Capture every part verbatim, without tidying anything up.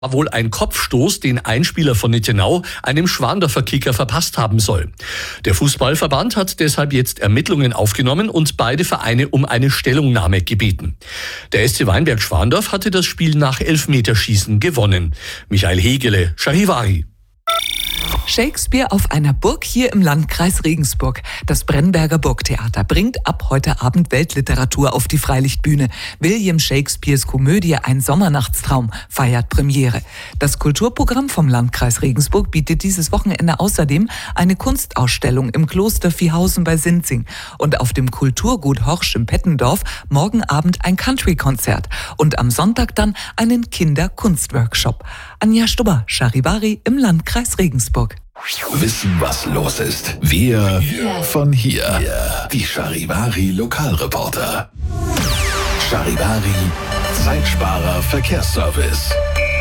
War wohl ein Kopfstoß, den ein Spieler von Nittenau einem Schwandorfer Kicker verpasst haben soll. Der Fußballverband hat deshalb jetzt Ermittlungen aufgenommen und beide Vereine um eine Stellungnahme gebeten. Der S C Weinberg Schwandorf hatte das Spiel nach Elfmeterschießen gewonnen. Michael Hegele, Charivari. Shakespeare auf einer Burg hier im Landkreis Regensburg. Das Brennberger Burgtheater bringt ab heute Abend Weltliteratur auf die Freilichtbühne. William Shakespeares Komödie Ein Sommernachtstraum feiert Premiere. Das Kulturprogramm vom Landkreis Regensburg bietet dieses Wochenende außerdem eine Kunstausstellung im Kloster Viehhausen bei Sinzing und auf dem Kulturgut Horsch im Pettendorf morgen Abend ein Country-Konzert und am Sonntag dann einen Kinder-Kunstworkshop. Anja Stubber, Charivari im Landkreis Regensburg. Wissen, was los ist. Wir von hier. Die Charivari Lokalreporter. Charivari Zeitsparer Verkehrsservice.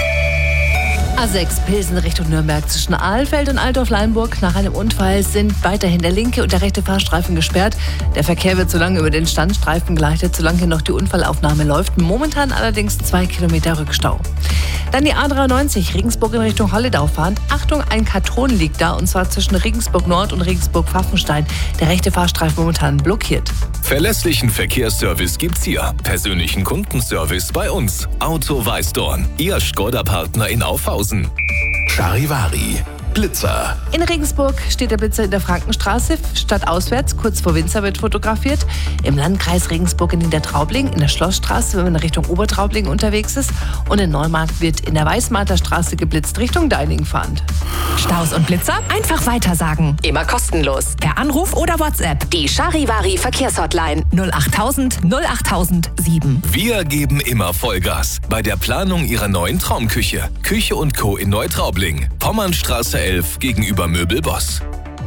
A sechs Pilsen Richtung Nürnberg zwischen Ahlfeld und Altdorf-Leinburg. Nach einem Unfall sind weiterhin der linke und der rechte Fahrstreifen gesperrt. Der Verkehr wird so lange über den Standstreifen geleitet, solange hier noch die Unfallaufnahme läuft. Momentan allerdings zwei Kilometer Rückstau. Dann die A dreiundneunzig, Regensburg in Richtung Holledau fahrend. Achtung, ein Karton liegt da, und zwar zwischen Regensburg Nord und Regensburg Pfaffenstein. Der rechte Fahrstreifen momentan blockiert. Verlässlichen Verkehrsservice gibt's hier. Persönlichen Kundenservice bei uns. Auto Weißdorn, Ihr Skoda-Partner in Aufhausen. Charivari Blitzer. In Regensburg steht der Blitzer in der Frankenstraße. Stadtauswärts, kurz vor Winzer, wird fotografiert. Im Landkreis Regensburg in Niedertraubling, in der Schlossstraße, wenn man in Richtung Obertraubling unterwegs ist. Und in Neumarkt wird in der Weißmarter Straße geblitzt, Richtung Deiningen fahrend. Staus und Blitzer? Einfach weitersagen. Immer kostenlos. Per Anruf oder WhatsApp. Die Charivari Verkehrshotline null achttausend null achttausend sieben. Wir geben immer Vollgas bei der Planung Ihrer neuen Traumküche. Küche und Co. in Neutraubling. Pommernstraße elf gegenüber Möbelboss.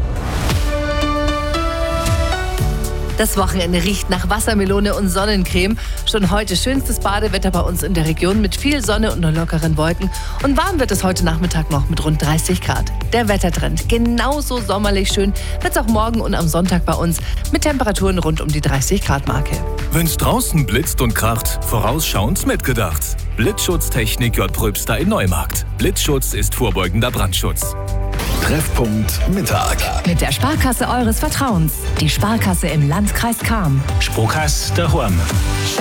Das Wochenende riecht nach Wassermelone und Sonnencreme. Schon heute schönstes Badewetter bei uns in der Region mit viel Sonne und nur lockeren Wolken. Und warm wird es heute Nachmittag noch mit rund dreißig Grad. Der Wettertrend genauso sommerlich schön wird es auch morgen und am Sonntag bei uns mit Temperaturen rund um die dreißig Grad Marke. Wenn's draußen blitzt und kracht, vorausschauend mitgedacht. Blitzschutztechnik J. Pröbster in Neumarkt. Blitzschutz ist vorbeugender Brandschutz. Treffpunkt Mittag. Mit der Sparkasse eures Vertrauens. Die Sparkasse im Landkreis Cham. Sparkasse daheim.